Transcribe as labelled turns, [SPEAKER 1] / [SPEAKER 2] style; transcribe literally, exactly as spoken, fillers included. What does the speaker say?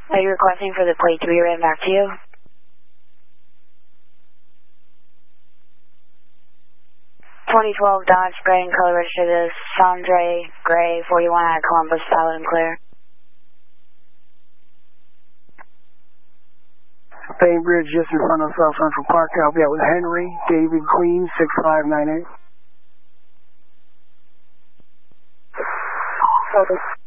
[SPEAKER 1] Are you requesting for the plate to be written back to you? twenty twelve Dodge Gray and color registered as Sandre Gray, forty-one out of Columbus, valid and clear.
[SPEAKER 2] Bainbridge just in front of South Central Park. I'll be out with Henry, David Queen, six five nine eight.